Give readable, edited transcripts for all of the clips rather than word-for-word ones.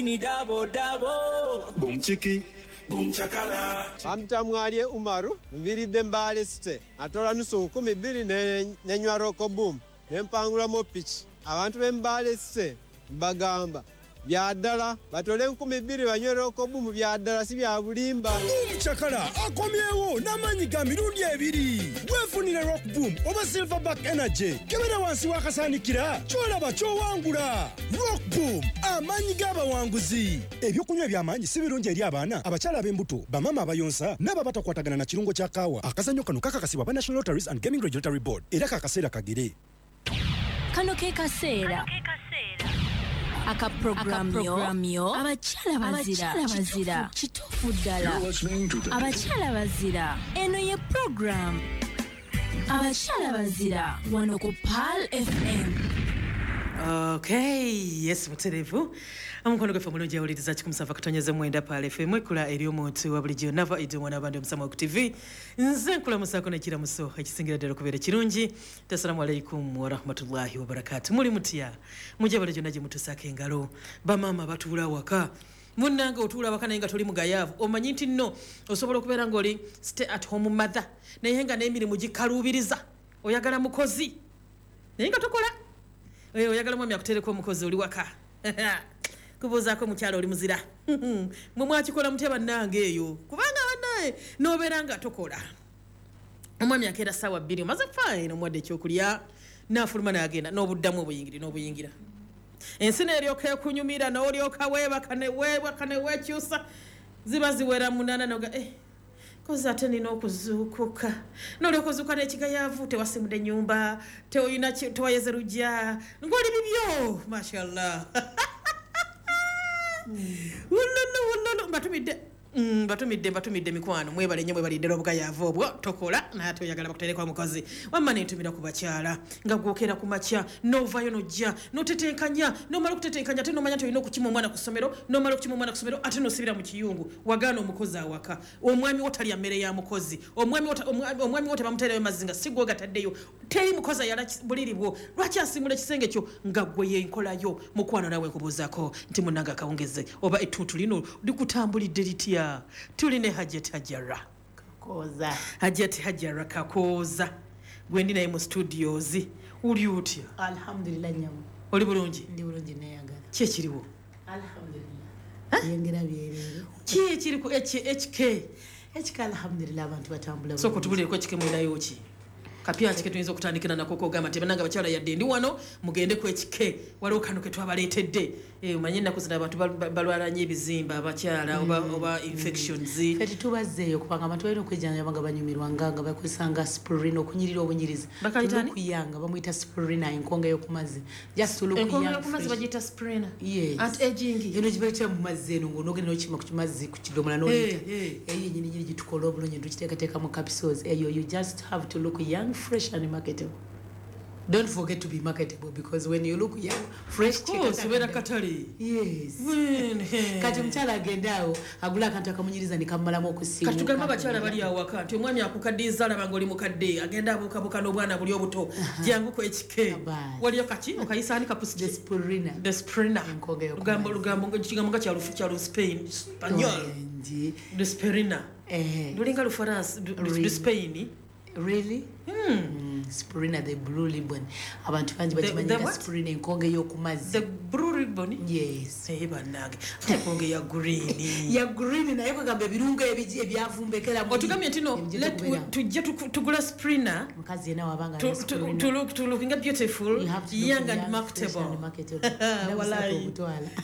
Ni dabo dabo. Boom chiki. Boom chakala. Amtamwalie Umaru, mviride mbale site. Atola nusu 12 nenywa roko boom. Nempangula mo pitch. Abantu bembale site bagamba. Byadala batole 12 banywera roko boom byadala si bya bulimba. Boom chakala akomyewo namanyi ga mirundi ebiri. Wefunire rock boom oba silverback energy. Kebera wansi wakasanikira. Chola cho wangula. Rock boom amanyi g'abawanguzi. Ebyokunywa by'amanyi si birungi eri abaana abakyala ab'embuto bamama abayonsa n'aba batakwatagana na kirungo kya kaawa. Akazannyo kano kakakasibwa ba National Lotteries and Gaming Regulatory Board era kakaseera kagere. Kano ke kaseera akaprogramyo abakyala bazira kituufu ddala abakyala bazira eno ye program abakyala bazira wano ku Pal FM. Okay, yes muterevu amukono gwe famulungi awuliriza 107.9 Pal FM ekula eri omuntu wa bulijjo nava idio mwana abandi omusama ku TV nze nkula musako nekira muso ekisingira ddala okubeera kirungi. Assalamu alaikum wa rahmatullahi wa barakatuh. Muli mutya mujabale jonna gye mutusaka engalo bamama batuula waka munnanga otuula waka naye nga toli mugayavu omanyi nti nno osobola okubeera ng'oli stay at home mother naye nga n'emirimu gikaluubiriza oyagala mukozi naye nga tokola oyagala mwami akutereko omukozi oli waka kubuuzaako mukyalo oli muzira mwe mwakikola mutya bannange eyo kubanga bannaye n'obeera nga tokola omwami akeera ssaawa 2 omaze fine omwadde ekyokulya n'afuluma n'agenda n'obuddamu n'obuyingira ensi n'eryoka ekunyumira n'olyoka weebaka ne weekyusa ziba ziwera 8 noga kozi ate nina okuzuukuka n'olyoka ozuuka n'ekigayaavu tewasimudde ennyumba tewayeze lujja ng'oli bibyo mashallah batumidde mikwano mwebale nnyo mwebaliddera obugayaavu obwo tokola naate oyagala bakuterekwa mukozi wamma nentumira ku bakyala nga gwokera ku makya novayo nojja notetenkanya nomala okutetenkanya ate nomanya nti olina okukima omwana ku ssomero nomala okukima omwana ku ssomero ate nosibira mu kiyungu wagaana omukozi awaka omwami wo talya mmere ya mukozi omwami wo tebamuteerayo mazzi nga sigwo gataddeyo teri mukozi ayala buliri bwo lwaki asimula ekisenge kyo nga gwe yenkolayo mukwano nawe nkubuuzaako nti munnanga akawungeze oba ettuutu lino likutambulidde litya tuline Hajjat Hajjara Kakoza gwendi naye mu studios uli utya? Alhamdulillah nyamu oli bulungi? Ndi bulungi neyagala ki ekiriwo? Alhamdulillah yengera byerero ki ekiri ku HK alhamdulillah abantu batambula so kutubulireko HK mwinayo ki kapya kike tuyinza okutandikira nako kogamba tebananga bakyala yadde ndi wano mugende ku HK waliwo kano ke twabaleetedde omanyi ennaku zino abantu balwalanye ebizimba abakyala oba infections kati tubazzeeyo kubanga abantu balina okwejjanjaba nga banyumirwa nga bakozesanga aspirin okunyirira obunyirizi okuyanga bamuyita aspirin enkonga y'okumazzi just enkonga y'okumazzi bagiyita aspirin at aging eno gibayita mu mazzi eno ng'onogenda n'okima ku kimazzi ku kidomola n'olita eyo yennyini gitukola obulungi tukiteekateeka mu capsules eyo you just have to look young, fresh and marketable. Don't forget to be marketable because when you look young, fresh, yes. Kati mchala agendao agula akantu akamunyiriza nikamalamu okusiimuka. Kati tugamba bakyala bali awaka nti omwami akukaddiza alaba ng'oli mukadde agenda abuukabuuka n'obwana buli obuto jangu ku HK waliyo kaki okayisaani kapusi Despirina lugambo nga kya Spain Spanyol Despirina lulinga Lufaransa Spain. Really? Spirina the blue ribbon. Abantu banji bagimanyira Spirina enkonge y'okumazzi. The blue ribbon? Yes. Banage. Enkonge ya green. Ya green naye kugamba ebirungo ebyavumbekera mu. Otugamye ntino tujja tugula Spirina. Mukazi yena wabanga to looking at beautiful, young and marketable. Wallahi.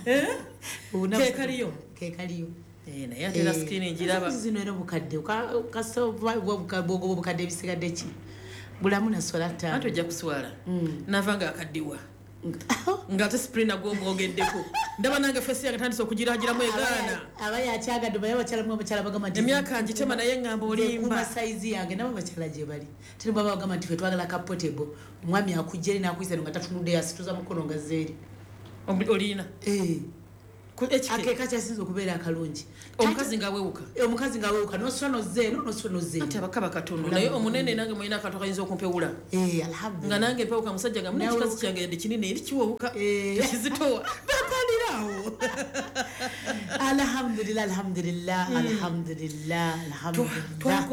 Kekaliyo. naye ate la skin njiraba zino era bukadde kasova bwogo bukadde bisigadde ki bulamu na swalata anto ojja kuswala navanga akaddiwa ngate sprina go mwogeddeko ndaba nange fesi yange tandise okugiragiramu egaana abaya akyagadde bayo bakyalamu abakyala bagamba nti emyaka njitema naye ngamba olimba kuma size yange nabo bakyala gye bali tiri baba bagamba nti twagala ka portable mwami akujjeri nakuyisa nga tatunudde yasituza mukono nga zeri olina akeka kyasinza okubeera akalungi omukazi nga wewuka noswano zeno ati abakaba katono naye omunene nange mwina akantu akayinza okumpewula alhamdulillah nga nange mpewuka musajja nga mune ekikazi kyange yadde kinene eri kiwewuka tekizitowa bakalira awo alhamdulillah